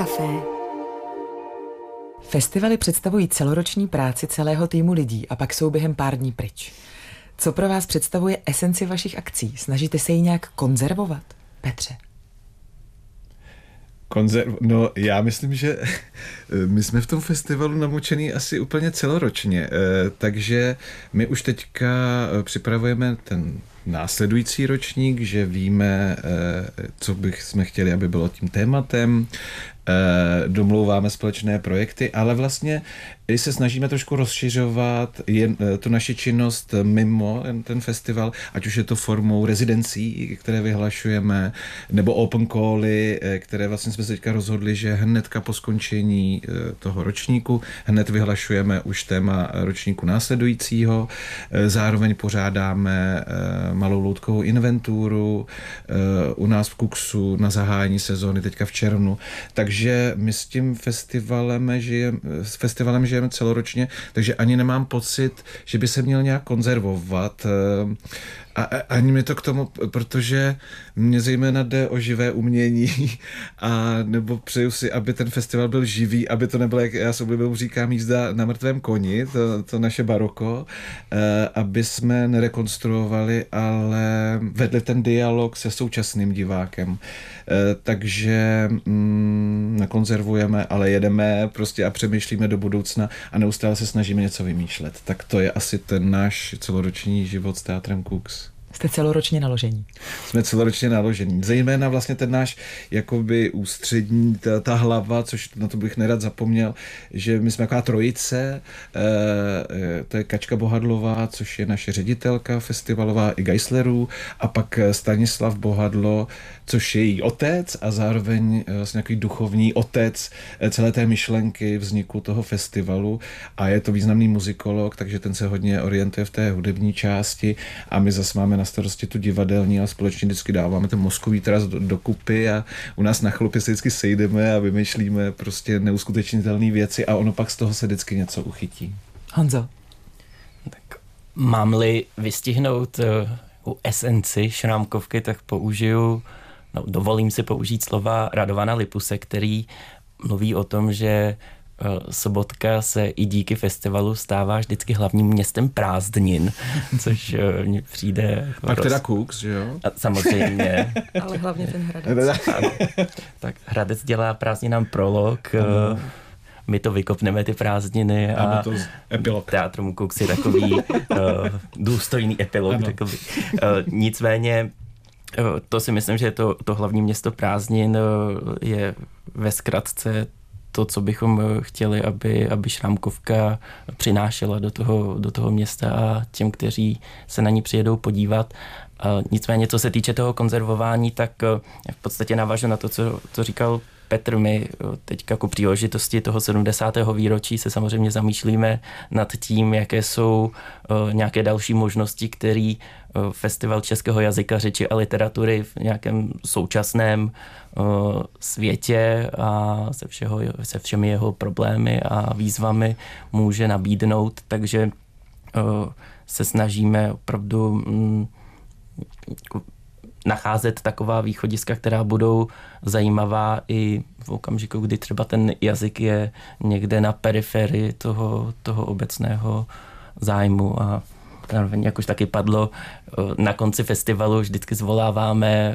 Café. Festivaly představují celoroční práci celého týmu lidí a pak jsou během pár dní pryč. Co pro vás představuje esenci vašich akcí? Snažíte se ji nějak konzervovat? Petře. No, já myslím, že my jsme v tom festivalu namočený asi úplně celoročně, takže my už teďka připravujeme ten následující ročník, že víme, co bychom chtěli, aby bylo tím tématem, domlouváme společné projekty, ale vlastně i se snažíme trošku rozšiřovat tu naši činnost mimo ten festival, ať už je to formou rezidencí, které vyhlašujeme, nebo open cally, které vlastně jsme se teďka rozhodli, že hnedka po skončení toho ročníku hned vyhlašujeme už téma ročníku následujícího. Zároveň pořádáme malou loutkovou inventuru u nás v Kuxu na zahájení sezóny teďka v červnu. Takže my s tím festivalem žijeme celoročně, takže ani nemám pocit, že by se měl nějak konzervovat. A ani mi to k tomu, protože mě zejména jde o živé umění a nebo přeju si, aby ten festival byl živý, aby to nebylo, jak já s oblibou říkám, jízda na mrtvém koni, to naše baroko, aby jsme nerekonstruovali, ale vedli ten dialog se současným divákem. Takže nekonzervujeme, ale jedeme prostě a přemýšlíme do budoucna a neustále se snažíme něco vymýšlet. Tak to je asi ten náš celoroční život s Teatrem Kux. Jste celoročně naložení. Jsme celoročně naložení. Zejména vlastně ten náš jakoby ústřední, ta hlava, což na to bych nerad zapomněl, že my jsme taková trojice, to je Kačka Bohadlová, což je naše ředitelka festivalová i Geislerů, a pak Stanislav Bohadlo, což je její otec a zároveň vlastně nějaký duchovní otec celé té myšlenky vzniku toho festivalu a je to významný muzikolog, takže ten se hodně orientuje v té hudební části a my zase máme na starosti tu divadelní a společně vždycky dáváme ten mozkový teraz dokupy a u nás na chlupě se vždycky sejdeme a vymýšlíme prostě neuskutečnitelné věci a ono pak z toho se vždycky něco uchytí. Honzo. Tak mám-li vystihnout esenci Šrámkovky, tak dovolím si použít slova Radovana Lipuse, který mluví o tom, že Sobotka se i díky festivalu stává vždycky hlavním městem prázdnin, což mně přijde... Pak teda Kux, že jo? A samozřejmě. Ale hlavně ten Hradec. Tak Hradec dělá prázdninám prolog, my to vykopneme ty prázdniny a to epilog. Teatrum Kux je takový důstojný epilog. Takový. Nicméně to si myslím, že to hlavní město prázdnin je ve zkratce to, co bychom chtěli, aby Šrámkovka přinášela do toho města a těm, kteří se na ní přijedou podívat. Nicméně, co se týče toho konzervování, tak v podstatě navážu na to, co říkal Petr. My teďka ku příležitosti toho 70. výročí se samozřejmě zamýšlíme nad tím, jaké jsou nějaké další možnosti, které Festival českého jazyka, řeči a literatury v nějakém současném světě a se všemi jeho problémy a výzvami může nabídnout. Takže se snažíme opravdu nacházet taková východiska, která budou zajímavá i v okamžiku, kdy třeba ten jazyk je někde na periferii toho obecného zájmu. A jak už taky padlo, na konci festivalu vždycky zvoláváme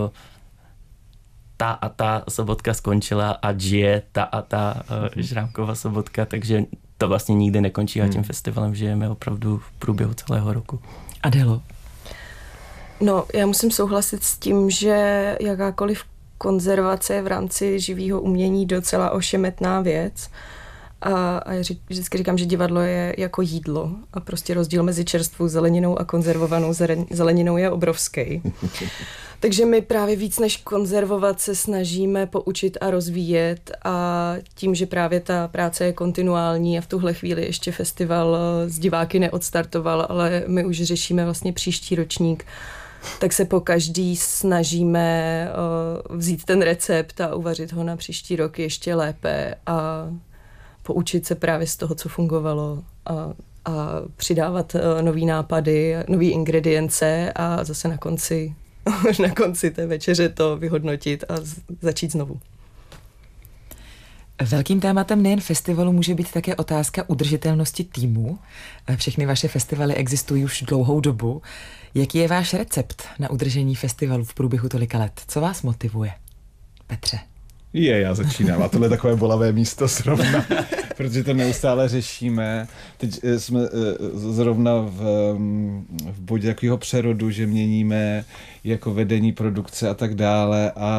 ta a ta sobotka skončila a žije ta a ta Šrámkova sobotka, takže to vlastně nikdy nekončí a tím festivalem žijeme opravdu v průběhu celého roku. Adélo? No, já musím souhlasit s tím, že jakákoliv konzervace v rámci živého umění docela ošemetná věc. A já vždycky říkám, že divadlo je jako jídlo a prostě rozdíl mezi čerstvou zeleninou a konzervovanou zeleninou je obrovský. Takže my právě víc než konzervovat se snažíme poučit a rozvíjet a tím, že právě ta práce je kontinuální a v tuhle chvíli ještě festival s diváky neodstartoval, ale my už řešíme vlastně příští ročník, tak se po každý snažíme vzít ten recept a uvařit ho na příští rok ještě lépe a poučit se právě z toho, co fungovalo a přidávat nový nápady, nový ingredience a zase na konci té večeře to vyhodnotit a začít znovu. Velkým tématem nejen festivalu může být také otázka udržitelnosti týmu. Všechny vaše festivaly existují už dlouhou dobu. Jaký je váš recept na udržení festivalu v průběhu tolika let? Co vás motivuje? Petře. Já začínám a tohle je takové bolavé místo zrovna, protože to neustále řešíme. Teď jsme zrovna v bodě takového přerodu, že měníme jako vedení produkce a tak dále a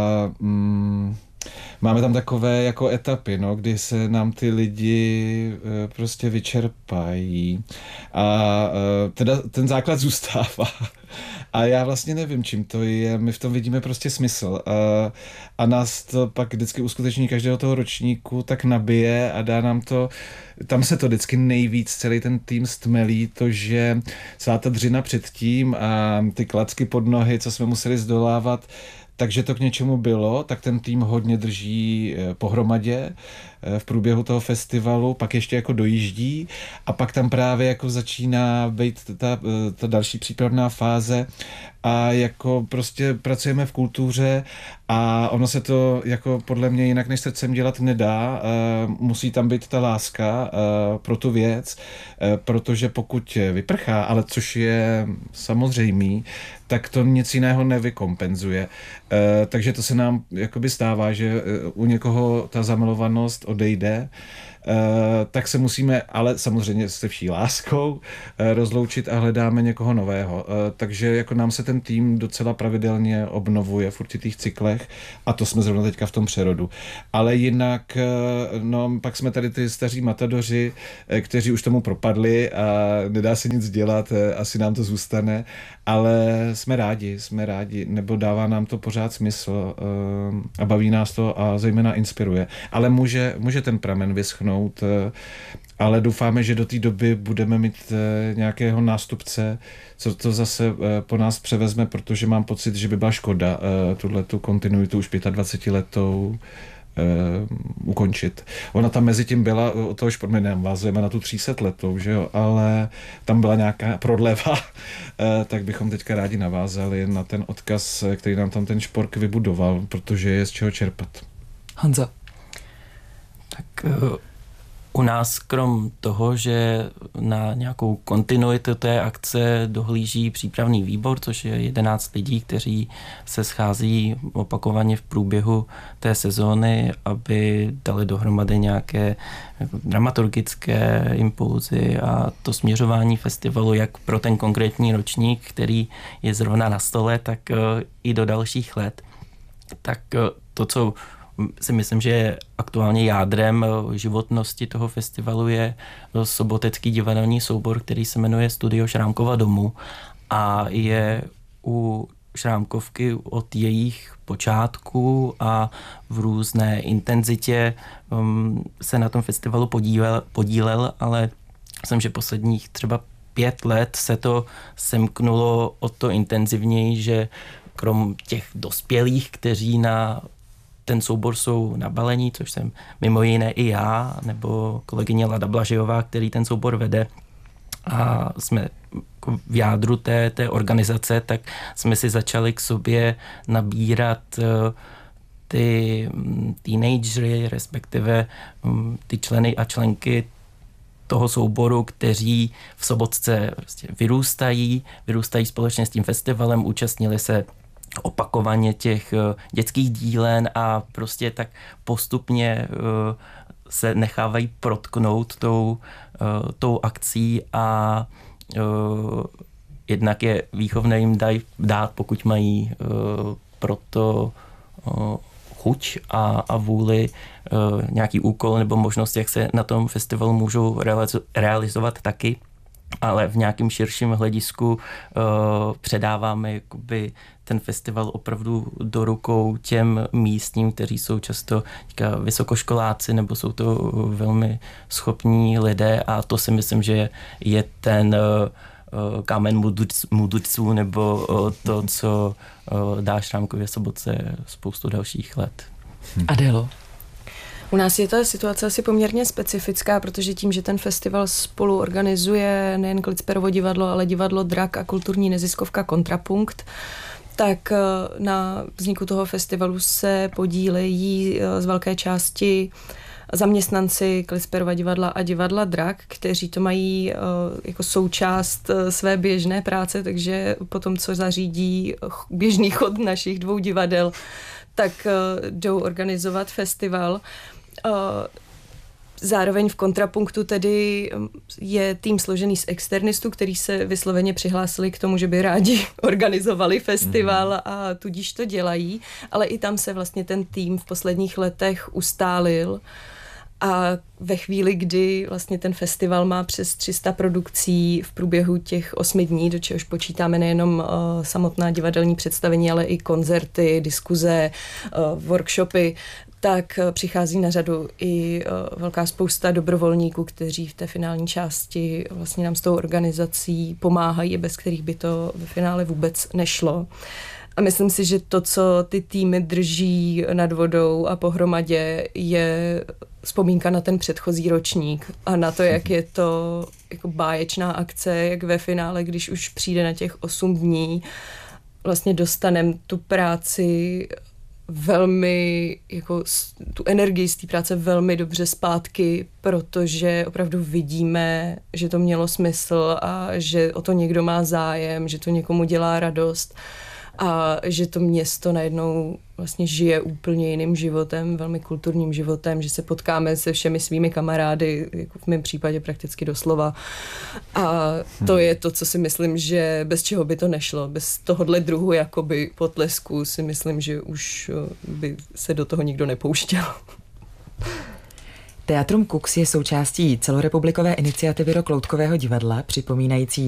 máme tam takové jako etapy, no, kdy se nám ty lidi prostě vyčerpají a teda ten základ zůstává. A já vlastně nevím, čím to je, my v tom vidíme prostě smysl a nás to pak vždycky uskuteční každého toho ročníku tak nabije a dá nám to, tam se to vždycky nejvíc celý ten tým stmelí, to, že celá ta dřina předtím a ty klacky pod nohy, co jsme museli zdolávat, takže to k něčemu bylo, tak ten tým hodně drží pohromadě v průběhu toho festivalu, pak ještě jako dojíždí a pak tam právě jako začíná být ta další přípravná fáze a jako prostě pracujeme v kultuře a ono se to jako podle mě jinak než srdcem dělat nedá. Musí tam být ta láska pro tu věc, protože pokud vyprchá, ale což je samozřejmý, tak to nic jiného nevykompenzuje. Takže to se nám jakoby stává, že u někoho ta zamilovanost odejde, tak se musíme, ale samozřejmě se vší láskou, rozloučit a hledáme někoho nového. Takže jako nám se ten tým docela pravidelně obnovuje v určitých cyklech a to jsme zrovna teďka v tom přerodu. Ale jinak, no pak jsme tady ty staří matadoři, kteří už tomu propadli a nedá se nic dělat, asi nám to zůstane, ale jsme rádi, nebo dává nám to pořád smysl a baví nás to a zejména inspiruje. Ale může ten pramen vyschnout, ale doufáme, že do té doby budeme mít nějakého nástupce, co to zase po nás převezme, protože mám pocit, že by byla škoda tuhletu kontinuitu už 25letou ukončit. Ona tam mezi tím byla, od toho my navázujeme na tu 300letou, že jo, ale tam byla nějaká prodleva, tak bychom teďka rádi navázali na ten odkaz, který nám tam ten špork vybudoval, protože je z čeho čerpat. Honzo. Tak u nás krom toho, že na nějakou kontinuitu té akce dohlíží přípravný výbor, což je 11 lidí, kteří se schází opakovaně v průběhu té sezóny, aby dali dohromady nějaké dramaturgické impulzy a to směřování festivalu jak pro ten konkrétní ročník, který je zrovna na stole, tak i do dalších let. Tak to, co si myslím, že je aktuálně jádrem životnosti toho festivalu, je sobotecký divadelní soubor, který se jmenuje Studio Šrámkova domu a je u Šrámkovky od jejich počátku a v různé intenzitě se na tom festivalu podílel, ale myslím, že posledních třeba 5 let se to semknulo o to intenzivněji, že krom těch dospělých, kteří na ten soubor jsou nabalení, což jsem mimo jiné i já, nebo kolegyně Lada Blažejová, který ten soubor vede a jsme v jádru té organizace, tak jsme si začali k sobě nabírat ty teenagery, respektive ty členy a členky toho souboru, kteří v Sobotce prostě vyrůstají společně s tím festivalem, účastnili se opakovaně těch dětských dílen a prostě tak postupně se nechávají protknout tou akcí a jednak je výchovné jim dát, pokud mají proto chuť a vůli, nějaký úkol nebo možnost, jak se na tom festivalu můžou realizovat taky, ale v nějakém širším hledisku předáváme jakoby ten festival opravdu do rukou těm místním, kteří jsou často vysokoškoláci nebo jsou to velmi schopní lidé a to si myslím, že je ten kámen mudrců nebo to, co dá Šrámkově Sobotce spoustu dalších let. Adélo. U nás je ta situace asi poměrně specifická, protože tím, že ten festival spolu organizuje nejen Klicperovo divadlo, ale divadlo Drak a kulturní neziskovka Kontrapunkt, tak na vzniku toho festivalu se podílejí z velké části zaměstnanci Klisperova divadla a divadla Drak, kteří to mají jako součást své běžné práce, takže po tom, co zařídí běžný chod našich 2 divadel, tak jdou organizovat festival. Zároveň v kontrapunktu tedy je tým složený z externistů, kteří se vysloveně přihlásili k tomu, že by rádi organizovali festival a tudíž to dělají, ale i tam se vlastně ten tým v posledních letech ustálil a ve chvíli, kdy vlastně ten festival má přes 300 produkcí v průběhu těch 8 dní, do čehož počítáme nejenom samotná divadelní představení, ale i koncerty, diskuze, workshopy, tak přichází na řadu i velká spousta dobrovolníků, kteří v té finální části vlastně nám s tou organizací pomáhají, bez kterých by to ve finále vůbec nešlo. A myslím si, že to, co ty týmy drží nad vodou a pohromadě, je vzpomínka na ten předchozí ročník a na to, jak je to jako báječná akce, jak ve finále, když už přijde na těch 8 dní, vlastně dostaneme tu práci velmi, jako tu energii z té práce velmi dobře zpátky, protože opravdu vidíme, že to mělo smysl a že o to někdo má zájem, že to někomu dělá radost a že to město najednou vlastně žije úplně jiným životem, velmi kulturním životem, že se potkáme se všemi svými kamarády, jako v mém případě prakticky doslova. A to je to, co si myslím, že bez čeho by to nešlo. Bez tohohle druhu jakoby potlesku si myslím, že už by se do toho nikdo nepouštěl. Teatrum Kux je součástí celorepublikové iniciativy Rok loutkového divadla, připomínající